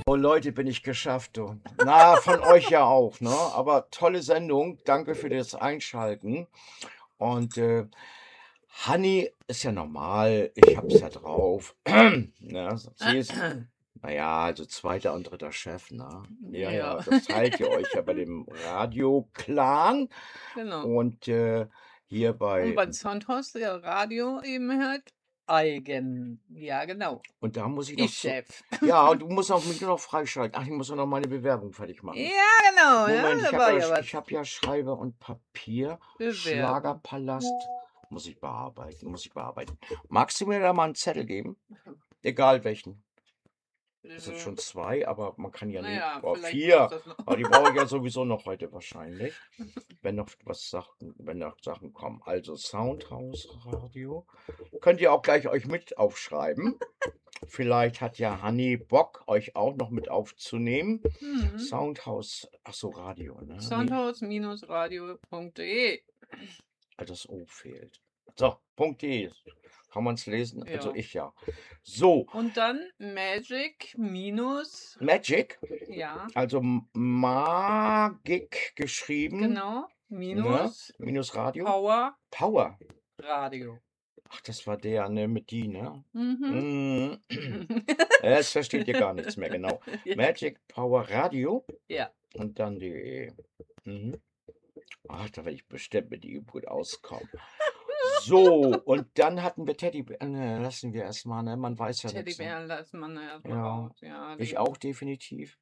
Oh Leute, bin ich geschafft, du. Na, von euch ja auch, ne? Aber tolle Sendung. Danke für das Einschalten. Und Hanni ist ja normal. Ich hab's ja drauf. Ne? Sie ist, naja, also zweiter und dritter Chef, ne? Ja, Ja, das teilt ihr euch ja bei dem Radio-Clan. genau. Und hier Und bei, beim Soundhaus, der Radio eben halt eigen. Ja, genau. und da muss ich noch Ich zu. Chef. Ja, und du musst auch mich nur noch freischalten. Ach, ich muss auch noch meine Bewerbung fertig machen. Ja, genau. Ja, Moment, da ich war habe ja, ja was. ich hab ja Schreiber und Papier. Bewerbung. Schlagerpalast. Muss ich bearbeiten. Magst du mir da mal einen Zettel geben? Egal welchen. Das sind schon 2, aber man kann ja nie. Naja, Oh, vielleicht 4. brauchst du das noch. Aber die brauche ich ja sowieso noch heute wahrscheinlich. Wenn noch Sachen kommen. Also Soundhouse Radio. Könnt ihr auch gleich euch mit aufschreiben. Vielleicht hat ja Hanni Bock, euch auch noch mit aufzunehmen. Mhm. Soundhouse, ach so, Radio, ne? Soundhaus-radio.de. Das O fehlt. So, .de. Kann man es lesen? Also Ja. ich ja. So, Und dann Magic minus, Magic, ja, also Magic geschrieben, genau, ne? minus Minus Radio. Power Power. Radio. Ach, das war der, ne? Mit die, ne? Mhm. Jetzt versteht ihr gar nichts mehr, genau. Ja. Magic Power Radio Ja. und dann die. Ach, da werde ich bestimmt mit ihm gut auskommen. So, und dann hatten wir Teddybär. Ne, lassen wir erstmal, ne? Man weiß ja nichts. Ne? Teddybären lassen wir erstmal Ja, raus. Ja, ich die. auch definitiv.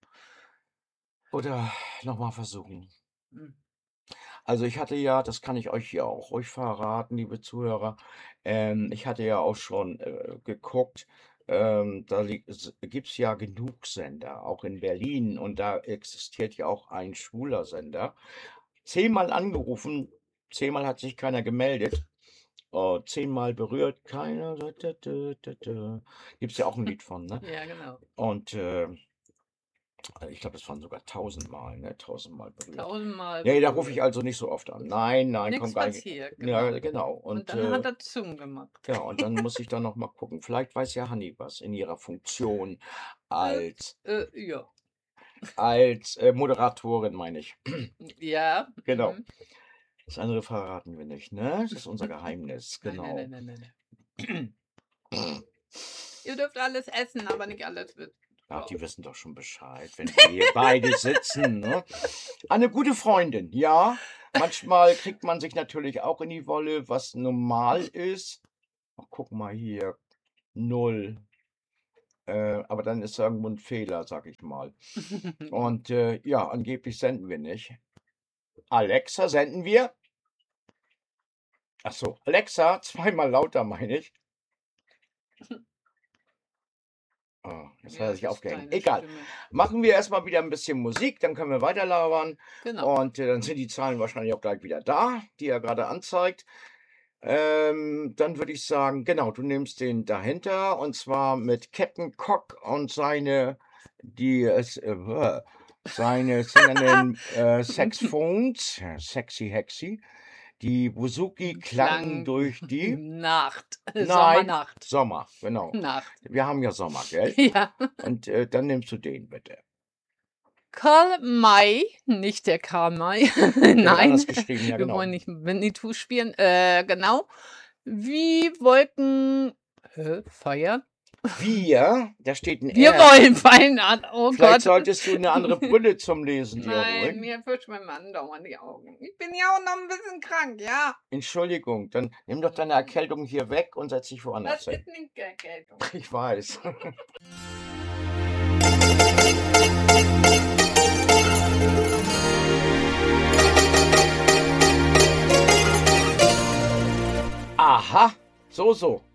Oder nochmal versuchen. Hm. Also ich hatte ja, das kann ich euch hier auch ruhig verraten, liebe Zuhörer, ich hatte ja auch schon geguckt, da gibt es ja genug Sender, auch in Berlin, und da existiert ja auch ein schwuler Sender. 10-mal angerufen, 10-mal hat sich keiner gemeldet. 10-mal berührt keiner. Gibt es ja auch ein Lied von, ne? Ja, genau. Und ich glaube, das waren sogar 1000-mal, ne? 1000-mal berührt. 1000-mal Nee, da rufe ich berührt. also nicht so oft an. Nein, Nichts kommt gar nicht. passiert, Ja, genau. genau. Und dann hat er Zoom gemacht. Ja, und dann muss ich dann noch mal gucken. Vielleicht weiß ja Hanni was in ihrer Funktion als Ja. Moderatorin, meine ich. Ja. Genau. Mhm. Das andere verraten wir nicht, ne? Das ist unser Geheimnis, genau. Nein. Ihr dürft alles essen, aber nicht alles wird. Ach, die wissen doch schon Bescheid, wenn wir hier beide sitzen, ne? Eine gute Freundin, ja. Manchmal kriegt man sich natürlich auch in die Wolle, was normal ist. Ach, guck mal hier, 0. Aber dann ist irgendwo ein Fehler, sag ich mal. Und ja, angeblich senden wir nicht. Alexa, senden wir? Ach so, Alexa, 2-mal lauter, meine ich. Oh, jetzt hat er sich aufgehängt. Egal. Stimme. Machen wir erstmal wieder ein bisschen Musik, dann können wir weiter labern. Genau. Und dann sind die Zahlen wahrscheinlich auch gleich wieder da, die er gerade anzeigt. Dann würde ich sagen, genau, du nimmst den dahinter, und zwar mit Captain Cock und seine singenden Saxophones, sexy hexy. Die Buzuki klangen durch die Nacht. Nein, Sommernacht. Sommer, genau. Nacht. Wir haben ja Sommer, gell? Ja. Und dann nimmst du den bitte. Karl May, nicht der Karl May. Der wird Nein, anders geschrieben, ja wir genau. wollen nicht Winnetou spielen. Genau. Wie Wolken feiern. Wir, da steht ein Wir R. wollen feiern. Oh Vielleicht Gott. solltest du eine andere Brille zum Lesen dir Nein, holen. mir fischt mein Mann dauernd die Augen. Ich bin ja auch noch ein bisschen krank, ja. Entschuldigung, dann nimm doch deine Erkältung hier weg und setz dich woanders Das hin. ist nicht Erkältung. Ich weiß. Aha, so.